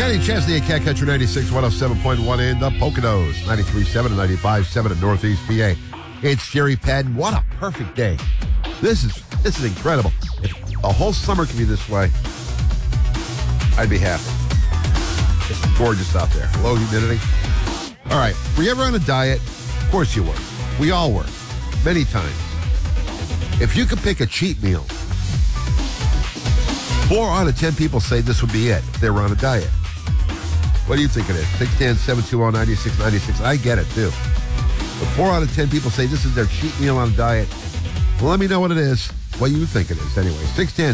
Kenny Chesney at Cat Country 96, 107.1 in the Poconos, 93.7 and 95.7 in Northeast PA. It's Jerry Padden. What a perfect day. This is incredible. If a whole summer can be this way, I'd be happy. It's gorgeous out there. Low humidity. All right. Were you ever on a diet? Of course you were. We all were. Many times. If you could pick a cheat meal, 4 out of 10 people say this would be it if they were on a diet. What do you think it is? 610-720-9696. I get it, too. But 4 out of 10 people say this is their cheat meal on a diet. Well, let me know what it is. What you think it is, anyway.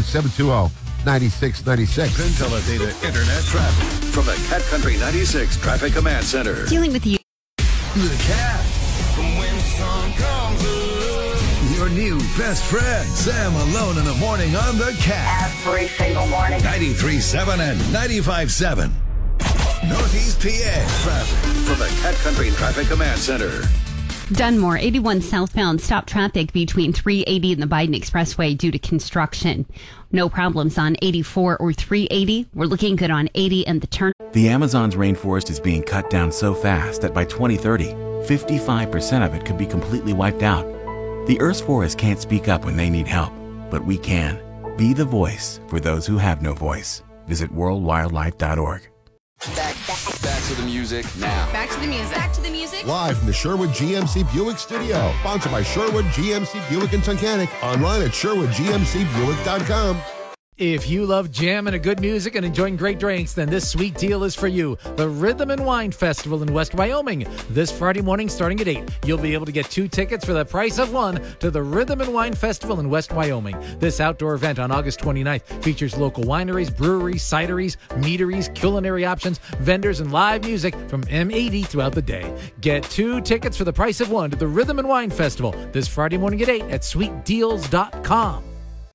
610-720-9696. Consolidated Internet traffic from the Cat Country 96 Traffic Command Center. Dealing with you. The Cat. When sun comes up. Your new best friend, Sam Alone in the Morning on the Cat. Every single morning. 93.7 and 95.7. Northeast PA traffic from the Cat Country Traffic Command Center. Dunmore, 81 southbound, stop traffic between 380 and the Biden Expressway due to construction. No problems on 84 or 380. We're looking good on 80 and the turn. The Amazon's rainforest is being cut down so fast that by 2030, 55% of it could be completely wiped out. The Earth's forests can't speak up when they need help, but we can. Be the voice for those who have no voice. Visit worldwildlife.org. Back to the music now. Back to the music. Back to the music. Live from the Sherwood GMC Buick Studio. Sponsored by Sherwood GMC Buick and Tunkhannock. Online at SherwoodGMCBuick.com. If you love jamming and good music and enjoying great drinks, then this sweet deal is for you. The Rhythm and Wine Festival in West Wyoming. This Friday morning starting at 8. You'll be able to get 2 tickets for the price of 1 to the Rhythm and Wine Festival in West Wyoming. This outdoor event on August 29th features local wineries, breweries, cideries, meaderies, culinary options, vendors, and live music from M80 throughout the day. Get 2 tickets for the price of 1 to the Rhythm and Wine Festival this Friday morning at 8 at sweetdeals.com.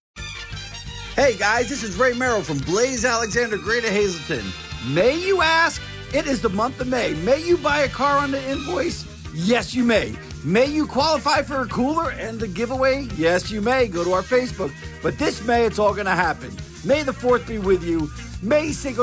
Hey guys, this is Ray Merrill from Blaze Alexander, Greater Hazleton. May you ask? It is the month of May. May you buy a car on the invoice? Yes, you may. May you qualify for a cooler and the giveaway? Yes, you may. Go to our Facebook. But this May, it's all going to happen. May the 4th be with you. May Cinco